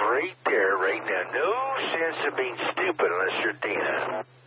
right there, right now. No sense of being stupid unless you're Dana.